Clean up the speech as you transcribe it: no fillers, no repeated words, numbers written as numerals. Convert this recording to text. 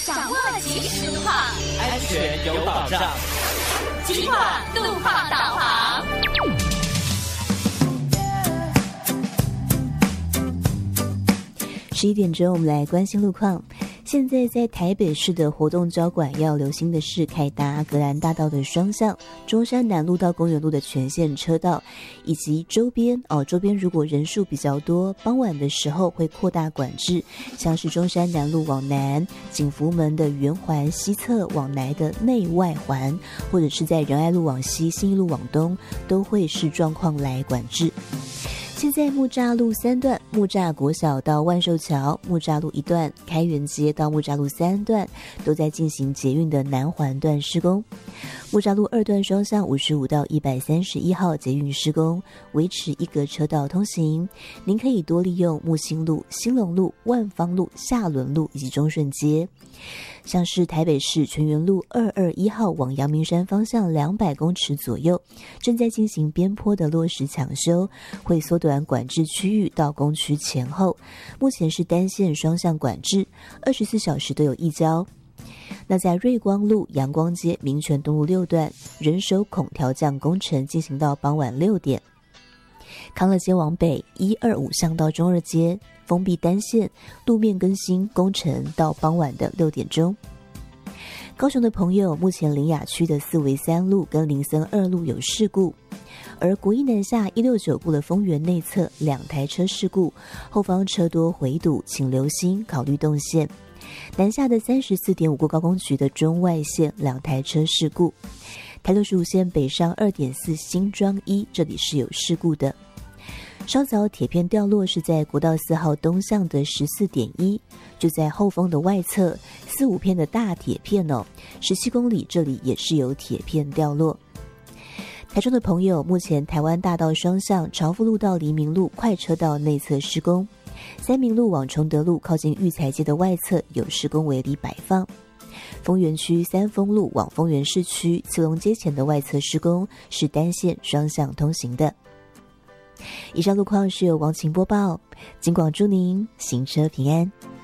掌握即时路况， 安全有保障。 警广路况导航。 11点钟，我们来关心路况。现在在台北市的活动交管要留心的是，凯达格兰大道的双向、中山南路到公园路的全线车道，以及周边如果人数比较多，傍晚的时候会扩大管制，像是中山南路往南、景福门的圆环西侧往南的内外环，或者是在仁爱路往西、信义路往东，都会视状况来管制。现在木栅路3段，木栅国小到万寿桥，木栅路1段，开元街到木栅路3段都在进行捷运的南环段施工。木栅路2段双向55到131号捷运施工，维持一个车道通行。您可以多利用木星路、兴隆路、万芳路、下仑路以及中顺街。像是台北市全园路221号往阳明山方向200公尺左右，正在进行边坡的落石抢修，会缩短管制区域到工区前后。目前是单线双向管制，24小时都有一交。那在瑞光路阳光街民权东路6段，人手孔调降工程进行到傍晚6点。康乐街往北125巷到中二街封闭单线路面更新工程到傍晚的6点钟。高雄的朋友，目前苓雅区的四维3路跟林森2路有事故，而国一南下169路的丰原内侧2台车事故，后方车多回堵，请留心考虑动线。南下的34.5过高工局的中外线2台车事故，台65线北上2.4新庄1这里是有事故的。稍早铁片掉落是在国道4号东向的14.1，就在后方的外侧4-5片的大铁片17公里这里也是有铁片掉落。台中的朋友，目前台湾大道双向朝福路到黎明路快车道内侧施工，三民路往崇德路靠近育才街的外侧有施工围篱摆放。丰原区三丰路往丰原市区慈龙街前的外侧施工是单线双向通行的。以上路况是由王晴播报，警广祝您行车平安。